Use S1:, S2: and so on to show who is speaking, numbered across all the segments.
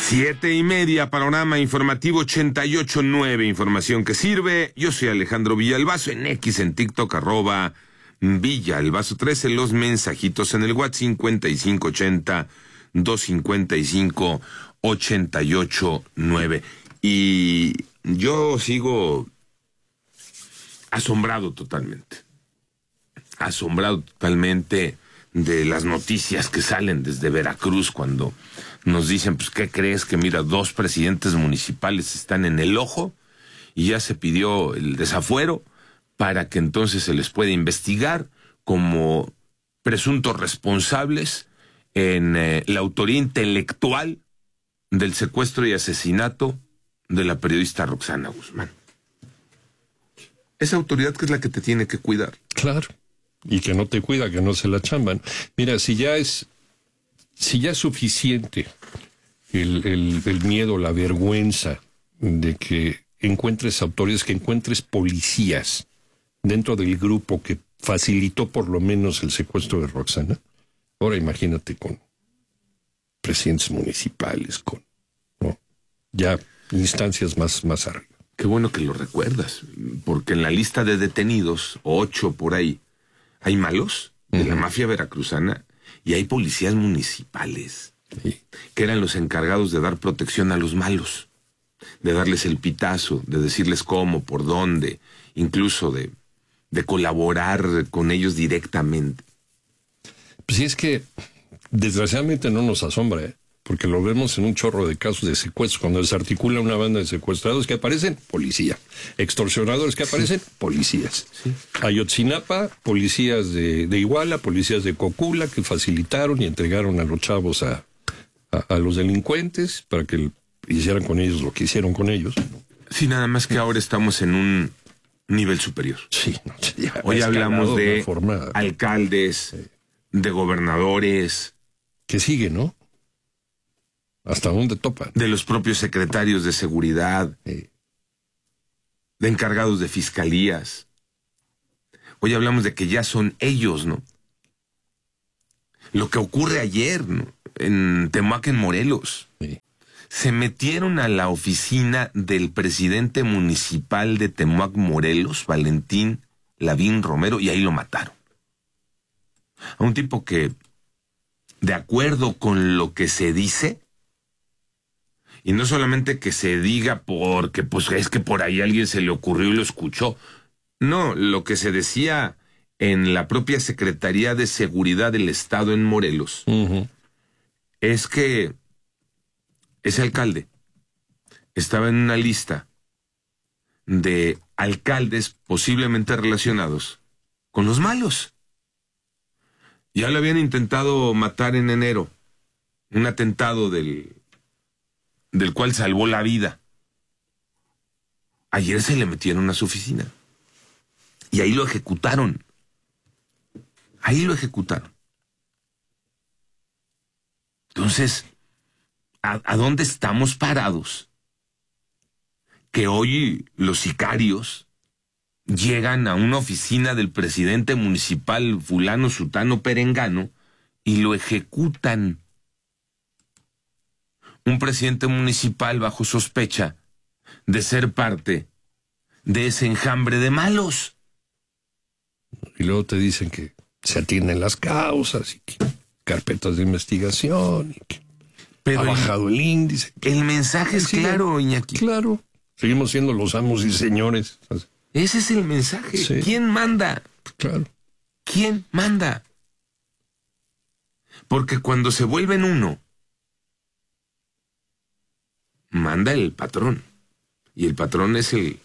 S1: 7:30, panorama informativo 88.9, información que sirve. Yo soy Alejandro Villalbazo, en X, en TikTok, @Villalbazo13, los mensajitos en el WhatsApp 5580-255-88.9. Y yo sigo asombrado totalmente de las noticias que salen desde Veracruz cuando nos dicen, pues, ¿qué crees? Que mira, 2 presidentes municipales están en el ojo y ya se pidió el desafuero para que entonces se les pueda investigar como presuntos responsables en la autoría intelectual del secuestro y asesinato de la periodista Roxana Guzmán. Esa autoridad que es la que te tiene que cuidar.
S2: Claro. Y que no te cuida, que no se la chamban. Mira, si ya es suficiente el miedo, la vergüenza de que encuentres autoridades, que encuentres policías dentro del grupo que facilitó por lo menos el secuestro de Roxana, ahora imagínate con presidentes municipales, con ya instancias más arriba.
S1: Qué bueno que lo recuerdas, porque en la lista de detenidos, 8 por ahí, hay malos de la mafia veracruzana y hay policías municipales que eran los encargados de dar protección a los malos, de darles el pitazo, de decirles cómo, por dónde, incluso de colaborar con ellos directamente.
S2: Pues sí, es que desgraciadamente no nos asombra, porque lo vemos en un chorro de casos de secuestros. Cuando desarticula una banda de secuestrados que aparecen, policía. Extorsionadores que aparecen, policías. Sí. Ayotzinapa, policías de Iguala, policías de Cocula, que facilitaron y entregaron a los chavos a los delincuentes para que hicieran con ellos lo que hicieron con ellos.
S1: Sí, nada más que ahora estamos en un nivel superior.
S2: Sí.
S1: Hoy hablamos de alcaldes, de gobernadores.
S2: Que sigue, ¿no? ¿Hasta dónde topan?
S1: De los propios secretarios de seguridad, de encargados de fiscalías. Hoy hablamos de que ya son ellos, ¿no? Lo que ocurre ayer, ¿no? En Temac, en Morelos.
S2: Sí.
S1: Se metieron a la oficina del presidente municipal de Temac, Morelos, Valentín Lavín Romero, y ahí lo mataron. A un tipo que, de acuerdo con lo que se dice, y no solamente que se diga porque pues es que por ahí alguien se le ocurrió y lo escuchó. No, lo que se decía en la propia Secretaría de Seguridad del Estado en Morelos es que ese alcalde estaba en una lista de alcaldes posiblemente relacionados con los malos. Ya lo habían intentado matar en enero. Un atentado del cual salvó la vida. Ayer se le metieron a su oficina. Y ahí lo ejecutaron. Entonces, ¿a dónde estamos parados? Que hoy los sicarios llegan a una oficina del presidente municipal fulano, sutano, perengano y lo ejecutan. Un presidente municipal bajo sospecha de ser parte de ese enjambre de malos.
S2: Y luego te dicen que se atienden las causas y que carpetas de investigación y que ha bajado el índice.
S1: El mensaje es claro, Iñaki.
S2: Claro. Seguimos siendo los amos y señores.
S1: Ese es el mensaje.
S2: Sí.
S1: ¿Quién manda?
S2: Claro.
S1: ¿Quién manda? Porque cuando se vuelven uno, manda el patrón. Y el patrón es el...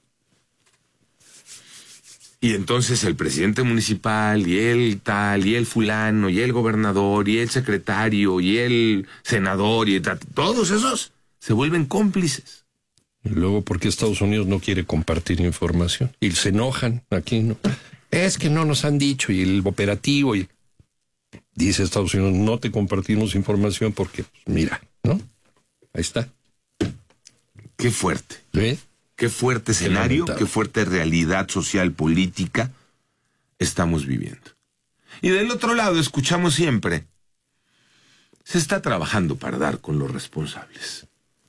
S1: Y entonces el presidente municipal, y el tal, y el fulano, y el gobernador, y el secretario, y el senador, y todos esos se vuelven cómplices.
S2: Y luego, ¿por qué Estados Unidos no quiere compartir información? Y se enojan aquí, ¿no? Es que no nos han dicho, y el operativo, y dice Estados Unidos, no te compartimos información porque, pues, mira, ¿no? Ahí está.
S1: Qué fuerte.
S2: ¿Sí?
S1: Qué fuerte escenario, qué fuerte realidad social, política estamos viviendo. Y del otro lado escuchamos siempre Se está trabajando para dar con los responsables.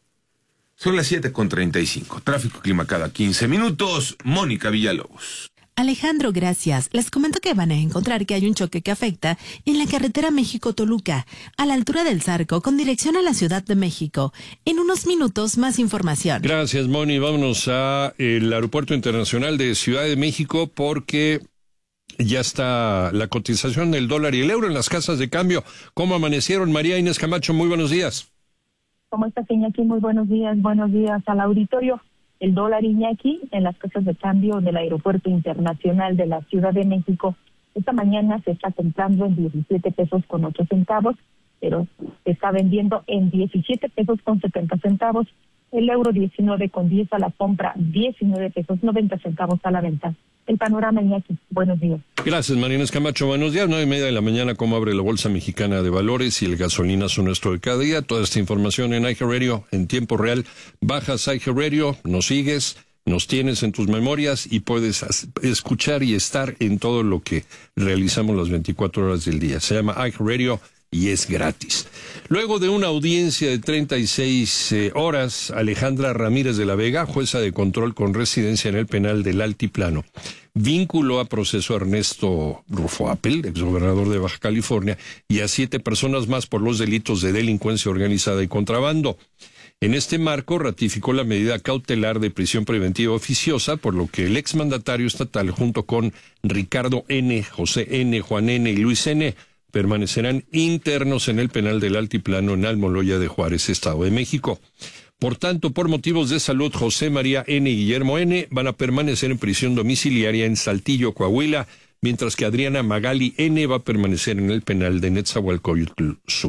S1: Son las 7:35. Tráfico, clima cada 15 minutos. Mónica Villalobos.
S3: Alejandro, gracias. Les comento que van a encontrar que hay un choque que afecta en la carretera México-Toluca, a la altura del Zarco, con dirección a la Ciudad de México. En unos minutos, más información.
S2: Gracias, Moni. Vámonos a el Aeropuerto Internacional de Ciudad de México porque ya está la cotización del dólar y el euro en las casas de cambio. ¿Cómo amanecieron? María Inés Camacho, muy buenos días.
S4: ¿Cómo está, Iñaki? Muy buenos días al auditorio. El dólar, Iñaki, en las casas de cambio del Aeropuerto Internacional de la Ciudad de México, esta mañana se está comprando en 17 pesos con 8 centavos, pero se está vendiendo en 17 pesos con 70 centavos. El euro 19,10 a la compra, 19 pesos 90 centavos a la venta. El panorama, Iñaki. Buenos días.
S2: Gracias, María Inés Camacho. Buenos días. 9:30 de la mañana, cómo abre la Bolsa Mexicana de Valores y el gasolinazo nuestro de cada día. Toda esta información en iHeartRadio en tiempo real. Bajas iHeartRadio, nos sigues, nos tienes en tus memorias y puedes escuchar y estar en todo lo que realizamos las 24 horas del día. Se llama iHeartRadio y es gratis. Luego de una audiencia de 36 horas, Alejandra Ramírez de la Vega, jueza de control con residencia en el penal del Altiplano, vinculó a proceso a Ernesto Rufo Appel, exgobernador de Baja California, y a 7 personas más por los delitos de delincuencia organizada y contrabando. En este marco ratificó la medida cautelar de prisión preventiva oficiosa, por lo que el exmandatario estatal, junto con Ricardo N., José N., Juan N. y Luis N., permanecerán internos en el penal del Altiplano en Almoloya de Juárez, Estado de México. Por tanto, por motivos de salud, José María N. y Guillermo N. van a permanecer en prisión domiciliaria en Saltillo, Coahuila, mientras que Adriana Magali N. va a permanecer en el penal de Netzahualcóyotl Sur.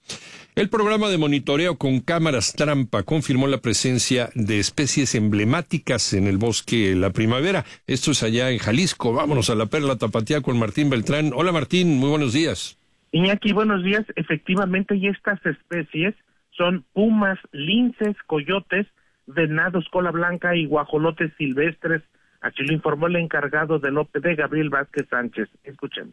S2: El programa de monitoreo con cámaras trampa confirmó la presencia de especies emblemáticas en el bosque La Primavera. Esto es allá en Jalisco. Vámonos a la Perla Tapatía con Martín Beltrán. Hola, Martín, muy buenos días.
S5: Iñaki, buenos días. Efectivamente, y estas especies son pumas, linces, coyotes, venados cola blanca y guajolotes silvestres. Así lo informó el encargado del OPD, Gabriel Vázquez Sánchez. Escuchemos.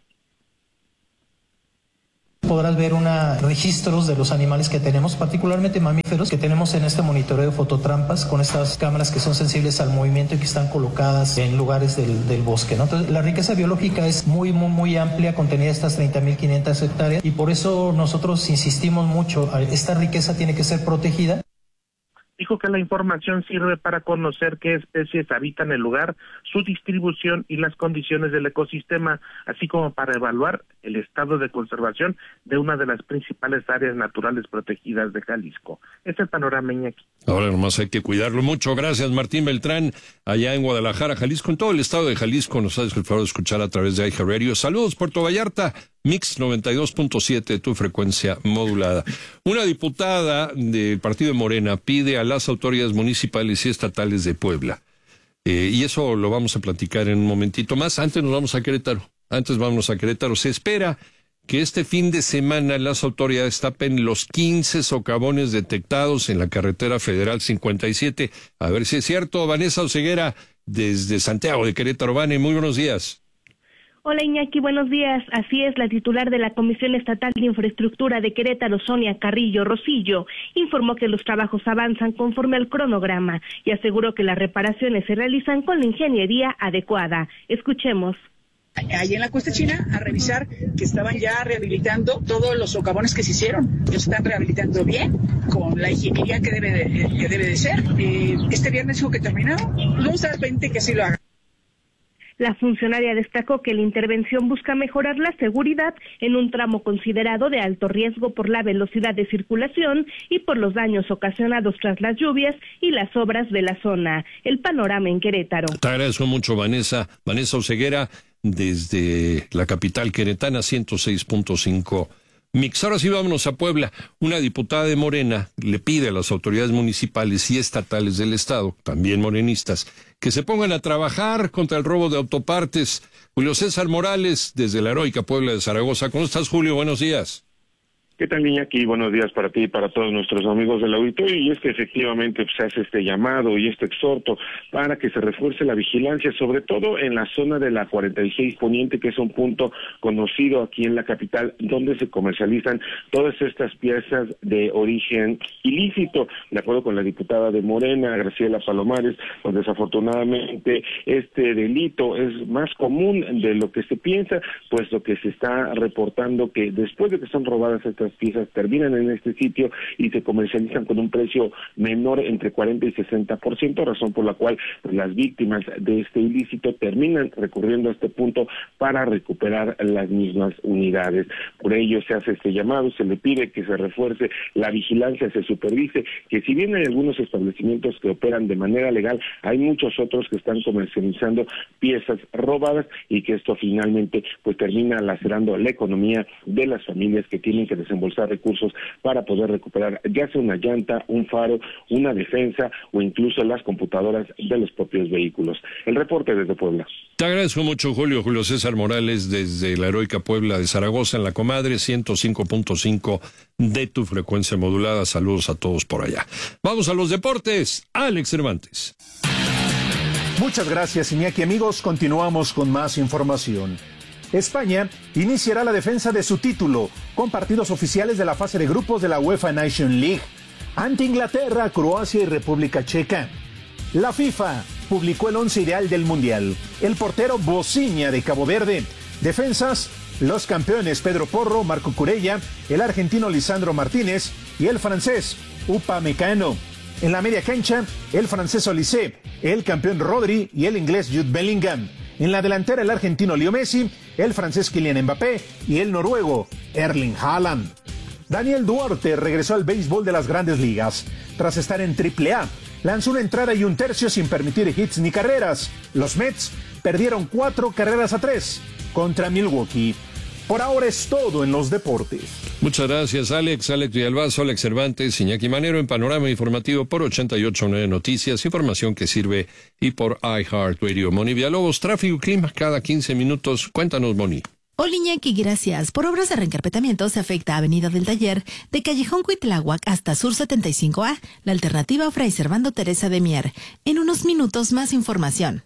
S6: Podrás ver registros de los animales que tenemos, particularmente mamíferos, que tenemos en este monitoreo de fototrampas con estas cámaras que son sensibles al movimiento y que están colocadas en lugares del bosque, ¿no? Entonces, la riqueza biológica es muy amplia, contenida estas 30.500 hectáreas, y por eso nosotros insistimos mucho, esta riqueza tiene que ser protegida.
S5: Dijo que la información sirve para conocer qué especies habitan el lugar, su distribución y las condiciones del ecosistema, así como para evaluar el estado de conservación de una de las principales áreas naturales protegidas de Jalisco. Este es el panorama, Iñaki.
S2: Ahora nomás hay que cuidarlo mucho. Gracias, Martín Beltrán, allá en Guadalajara, Jalisco. En todo el estado de Jalisco nos haces el favor de escuchar a través de iHeartRadio. Saludos, Puerto Vallarta. Mix 92.7, tu frecuencia modulada. Una diputada del partido de Morena pide a las autoridades municipales y estatales de Puebla, y eso lo vamos a platicar en un momentito más. Antes vámonos a Querétaro. Se espera que este fin de semana las autoridades tapen los 15 socavones detectados en la carretera federal 57. A ver si es cierto. Vanessa Oseguera, desde Santiago de Querétaro. Vane, muy buenos días.
S7: Hola, Iñaki, buenos días. Así es, la titular de la Comisión Estatal de Infraestructura de Querétaro, Sonia Carrillo Rosillo, informó que los trabajos avanzan conforme al cronograma y aseguró que las reparaciones se realizan con la ingeniería adecuada. Escuchemos.
S8: Ahí en la Cuesta China a revisar que estaban ya rehabilitando todos los socavones que se hicieron. Los están rehabilitando bien, con la ingeniería que debe de ser. Este viernes dijo que terminaron. Vamos a ver que así lo hagan.
S7: La funcionaria destacó que la intervención busca mejorar la seguridad en un tramo considerado de alto riesgo por la velocidad de circulación y por los daños ocasionados tras las lluvias y las obras de la zona. El panorama en Querétaro.
S2: Te agradezco mucho, Vanessa. Vanessa Oseguera, desde la capital queretana, 106.5 Mix. Ahora sí vámonos a Puebla. Una diputada de Morena le pide a las autoridades municipales y estatales del estado, también morenistas, que se pongan a trabajar contra el robo de autopartes. Julio César Morales, desde la heroica Puebla de Zaragoza. ¿Cómo estás, Julio? Buenos días.
S9: ¿Qué tal, Iñaki? Buenos días para ti y para todos nuestros amigos del auditorio. Y es que efectivamente se hace este llamado y este exhorto para que se refuerce la vigilancia, sobre todo en la zona de la 46 Poniente, que es un punto conocido aquí en la capital, donde se comercializan todas estas piezas de origen ilícito. De acuerdo con la diputada de Morena, Graciela Palomares, pues desafortunadamente este delito es más común de lo que se piensa, puesto que se está reportando que después de que son robadas estas piezas terminan en este sitio y se comercializan con un precio menor entre 40 y 60%, razón por la cual pues, las víctimas de este ilícito terminan recurriendo a este punto para recuperar las mismas unidades. Por ello se hace este llamado, se le pide que se refuerce la vigilancia, se supervise, que si bien hay algunos establecimientos que operan de manera legal, hay muchos otros que están comercializando piezas robadas y que esto finalmente pues termina lacerando la economía de las familias que tienen que desembolsar recursos para poder recuperar ya sea una llanta, un faro, una defensa o incluso las computadoras de los propios vehículos. El reporte desde Puebla.
S2: Te agradezco mucho, Julio César Morales, desde la heroica Puebla de Zaragoza, en la comadre 105.5 de tu frecuencia modulada. Saludos a todos por allá. Vamos a los deportes. Alex Cervantes.
S10: Muchas gracias, Iñaki. Amigos, continuamos con más información. España iniciará la defensa de su título con partidos oficiales de la fase de grupos de la UEFA Nations League ante Inglaterra, Croacia y República Checa. La FIFA publicó el 11 ideal del Mundial. El portero Bociña de Cabo Verde. Defensas, los campeones Pedro Porro, Marco Curella, el argentino Lisandro Martínez y el francés Upamecano. En la media cancha, el francés Olise, el campeón Rodri y el inglés Jude Bellingham. En la delantera, el argentino Leo Messi, el francés Kylian Mbappé y el noruego Erling Haaland. Daniel Duarte regresó al béisbol de las Grandes Ligas. Tras estar en AAA, lanzó una entrada y un tercio sin permitir hits ni carreras. Los Mets perdieron 4-3 contra Milwaukee. Por ahora es todo en los deportes.
S2: Muchas gracias, Alex Villalbazo, Alex Cervantes, Iñaki Manero, en Panorama Informativo por 88.9 Noticias, información que sirve, y por iHeartRadio. Moni Villalobos, tráfico y clima cada 15 minutos. Cuéntanos, Moni.
S3: Hola, Iñaki, gracias. Por obras de reencarpetamiento se afecta Avenida del Taller, de Callejón Cuitláhuac hasta Sur 75A, la alternativa Fray Servando Teresa de Mier. En unos minutos más información.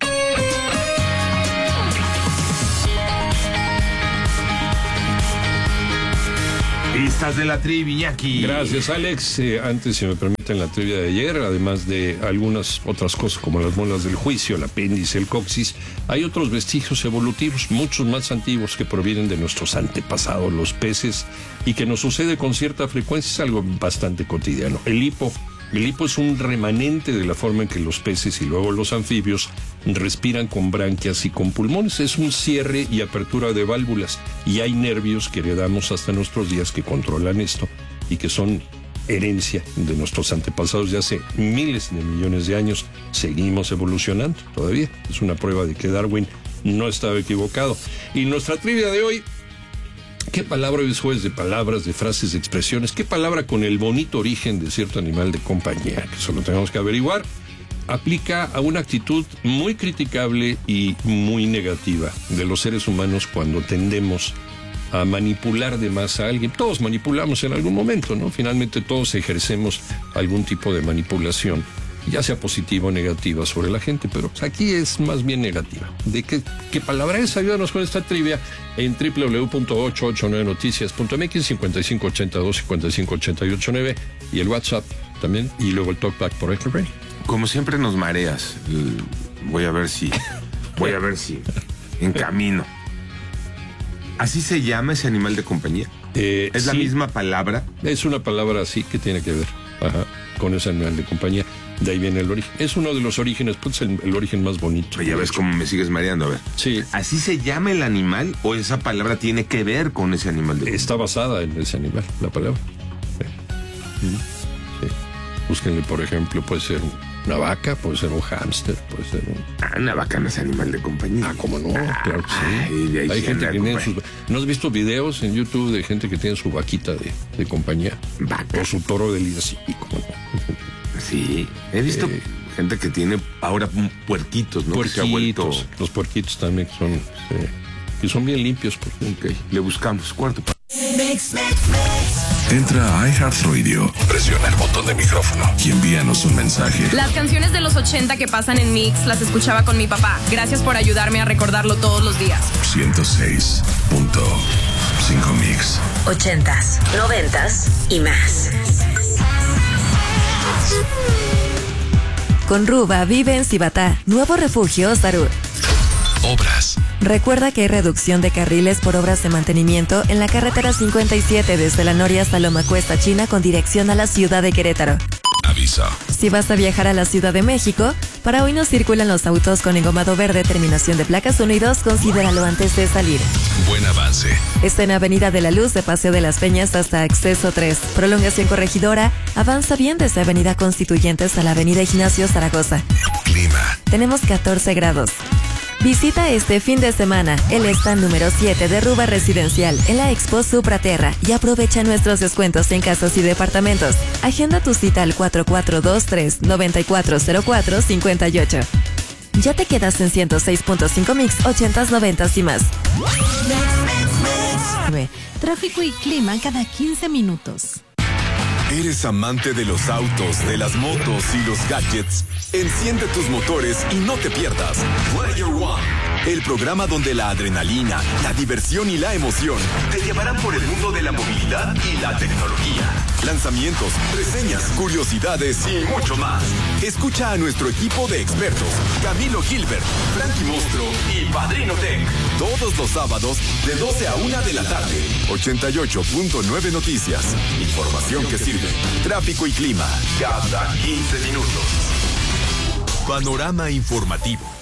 S1: Pistas de la trivia, Iñaki.
S2: Gracias, Alex. Antes, si me permiten, la trivia de ayer, además de algunas otras cosas como las muelas del juicio, el apéndice, el coxis, hay otros vestigios evolutivos, muchos más antiguos, que provienen de nuestros antepasados, los peces, y que nos sucede con cierta frecuencia. Es algo bastante cotidiano. El hipo es un remanente de la forma en que los peces y luego los anfibios respiran con branquias y con pulmones. Es un cierre y apertura de válvulas, y hay nervios que heredamos hasta nuestros días que controlan esto y que son herencia de nuestros antepasados de hace miles de millones de años. Seguimos evolucionando todavía. Es una prueba de que Darwin no estaba equivocado. Y nuestra trivia de hoy: ¿qué palabra, hoy es jueves de palabras, de frases, de expresiones, qué palabra con el bonito origen de cierto animal de compañía, que solo tenemos que averiguar, aplica a una actitud muy criticable y muy negativa de los seres humanos cuando tendemos a manipular de más a alguien? Todos manipulamos en algún momento, ¿no? Finalmente todos ejercemos algún tipo de manipulación, ya sea positiva o negativa, sobre la gente, pero aquí es más bien negativa. ¿De qué palabra es? Ayúdanos con esta trivia en www.889noticias.mx, 5582-55889, y el WhatsApp también, y luego el Talkback por Extra.
S1: Como siempre nos mareas. Voy a ver si en camino. ¿Así se llama ese animal de compañía? ¿Es la misma palabra?
S2: Es una palabra así que tiene que ver con ese animal de compañía. De ahí viene el origen. Es uno de los orígenes, pues el origen más bonito.
S1: Ya ves cómo me sigues mareando, a ver.
S2: Sí.
S1: ¿Así se llama el animal o esa palabra tiene que ver con ese animal de compañía?
S2: Está basada en ese animal, la palabra. Sí. Búsquenle, por ejemplo, puede ser una vaca, puede ser un hámster, puede ser
S1: una vaca no es animal de compañía.
S2: ¿Cómo no? Claro que sí. Hay gente que tiene sus... ¿No has visto videos en YouTube de gente que tiene su vaquita de compañía?
S1: Vaca.
S2: O su toro de lidia, sí, ¿cómo no?
S1: Sí, he visto gente que tiene ahora puerquitos, ¿no?
S2: Puerquitos, los puerquitos también que son bien limpios.
S1: Ok, le buscamos. Cuarto.
S11: Mix. Entra a iHeartRadio, presiona el botón de micrófono y envíanos un mensaje.
S12: Las canciones de los 80 que pasan en Mix las escuchaba con mi papá. Gracias por ayudarme a recordarlo todos los días.
S11: 106.5 Mix.
S13: 80s, 90s y más.
S14: Con Ruba vive en Cibatá, nuevo refugio Sarud.
S11: Obras.
S14: Recuerda que hay reducción de carriles por obras de mantenimiento en la carretera 57 desde La Noria hasta Loma Cuesta, China, con dirección a la ciudad de Querétaro.
S11: Aviso.
S14: Si vas a viajar a la Ciudad de México, para hoy no circulan los autos con engomado verde, terminación de placas 1 y 2, considéralo antes de salir.
S11: Buen avance.
S14: Está en Avenida de la Luz de Paseo de las Peñas hasta Acceso 3. Prolongación Corregidora, avanza bien desde Avenida Constituyentes a la Avenida Ignacio Zaragoza.
S11: Clima.
S14: Tenemos 14 grados. Visita este fin de semana el stand número 7 de Ruba Residencial en la Expo Supraterra y aprovecha nuestros descuentos en casas y departamentos. Agenda tu cita al 4423-9404-58. Ya te quedas en 106.5 Mix, 80s, 90s y más.
S3: Tráfico y clima cada 15 minutos.
S15: ¿Eres amante de los autos, de las motos y los gadgets? Enciende tus motores y no te pierdas Player One, el programa donde la adrenalina, la diversión y la emoción te llevarán por el mundo de la movilidad y la tecnología. Lanzamientos, reseñas, curiosidades y mucho más. Escucha a nuestro equipo de expertos, Camilo Gilbert, Frankie Mostro y Padrino Tech, todos los sábados de 12 a 1 de la tarde. 88.9 Noticias. Información que sirve. Tráfico y clima cada 15 minutos. Panorama informativo.